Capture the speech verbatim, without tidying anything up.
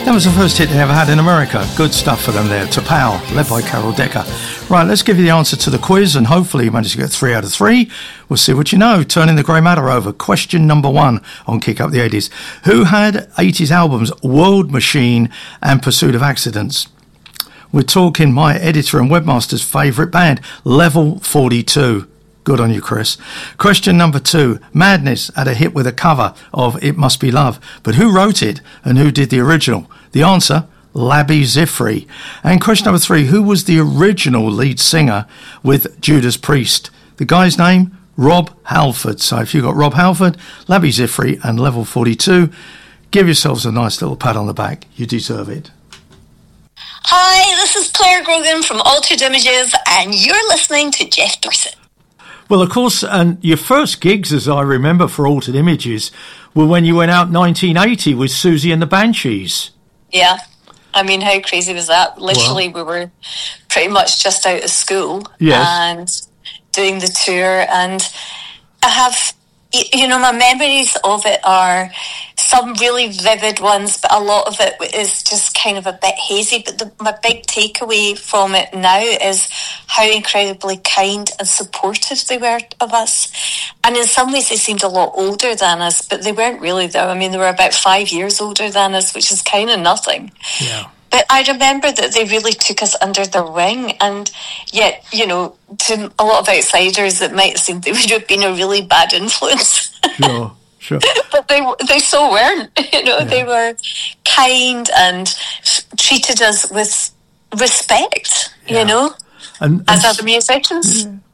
That was the first hit they ever had in America. Good stuff for them there. T'Pau, led by Carol Decker. Right, let's give you the answer to the quiz, and hopefully you manage to get three out of three. We'll see what you know. Turning the grey matter over. Question number one on Kick Up the eighties. Who had eighties albums World Machine and Pursuit of Accidents? We're talking my editor and webmaster's favourite band, Level forty-two. Good on you, Chris. Question number two. Madness had a hit with a cover of It Must Be Love, but who wrote it and who did the original? The answer, Labi Siffre. And question number three. Who was the original lead singer with Judas Priest? The guy's name, Rob Halford. So if you've got Rob Halford, Labi Siffre and Level forty-two, give yourselves a nice little pat on the back. You deserve it. Hi, this is Claire Grogan from Altered Images, and you're listening to Jeff Dorset. Well, of course, and your first gigs, as I remember, for Altered Images were when you went out nineteen eighty with Susie and the Banshees. Yeah. I mean, how crazy was that? Literally, well, we were pretty much just out of school, yes, and doing the tour. And I have, you know, my memories of it are some really vivid ones, but a lot of it is just kind of a bit hazy. But the, my big takeaway from it now is how incredibly kind and supportive they were of us. And in some ways they seemed a lot older than us, but they weren't really, though. I mean, they were about five years older than us, which is kind of nothing. Yeah. But I remember that they really took us under their wing, and yet, you know, to a lot of outsiders, it might seem they would have been a really bad influence. Sure. Sure. But they they so weren't, you know, yeah. They were kind and f- treated us with respect, yeah. you know, and, and as other musicians. Yeah.